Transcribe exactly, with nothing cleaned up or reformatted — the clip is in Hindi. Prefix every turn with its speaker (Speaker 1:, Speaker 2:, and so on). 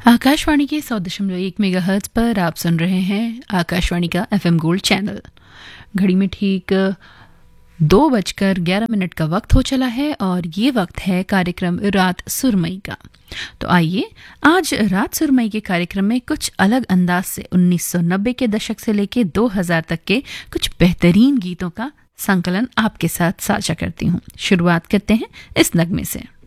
Speaker 1: आकाशवाणी के सौ दशमलव एक मेगाहर्ट्ज पर आप सुन रहे हैं आकाशवाणी का एफएम गोल्ड चैनल। घड़ी में ठीक दो बजकर ग्यारह मिनट का वक्त हो चला है और ये वक्त है कार्यक्रम रात सुरमई का। तो आइए आज रात सुरमई के कार्यक्रम में कुछ अलग अंदाज से उन्नीस सौ नब्बे के दशक से लेकर दो हज़ार तक के कुछ बेहतरीन गीतों का संकलन आपके साथ साझा करती हूँ। शुरुआत करते हैं इस नगमे से।